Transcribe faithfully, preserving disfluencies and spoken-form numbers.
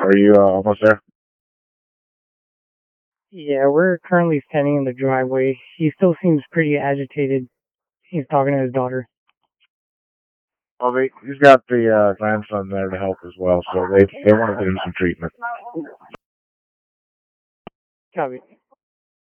Are you uh, almost there? Yeah, we're currently standing in the driveway. He still seems pretty agitated. He's talking to his daughter. Well, they, he's got the uh, grandson there to help as well, so they they want to give him some treatment. Copy.